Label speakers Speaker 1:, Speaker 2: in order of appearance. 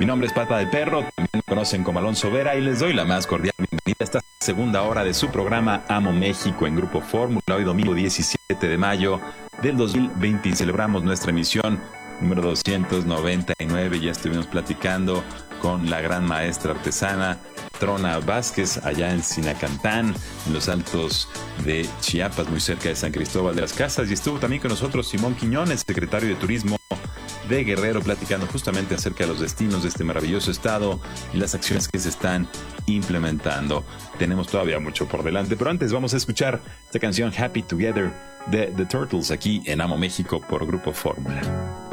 Speaker 1: Mi nombre es Pata de Perro, también me conocen como Alonso Vera, y les doy la más cordial bienvenida a esta segunda hora de su programa Amo México en Grupo Fórmula. Hoy domingo 17 de mayo del 2020 y celebramos nuestra emisión número 299. Ya estuvimos platicando con la gran maestra artesana Trona Vázquez allá en Sinacantán, en los altos de Chiapas, muy cerca de San Cristóbal de las Casas, y estuvo también con nosotros Simón Quiñones, secretario de Turismo de Guerrero, platicando justamente acerca de los destinos de este maravilloso estado y las acciones que se están implementando. Tenemos todavía mucho por delante, pero antes vamos a escuchar esta canción Happy Together de The Turtles aquí en Amo México por Grupo Fórmula.